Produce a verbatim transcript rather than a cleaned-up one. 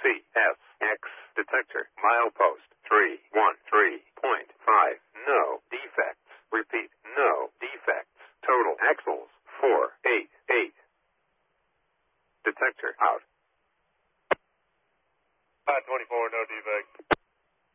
C S X detector. Milepost three one three point five. No defects. Repeat, no defects. Total axles four eight eight. Detector out. five twenty-four, no defect.